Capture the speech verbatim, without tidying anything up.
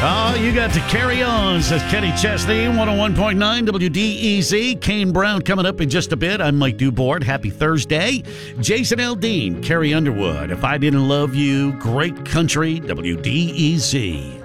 Oh, you got to carry on, says Kenny Chesney, one oh one point nine W D E Z. Kane Brown coming up in just a bit. I'm Mike Dubord. Happy Thursday. Jason Aldean, Carrie Underwood. If I Didn't Love You, Great Country, W D E Z.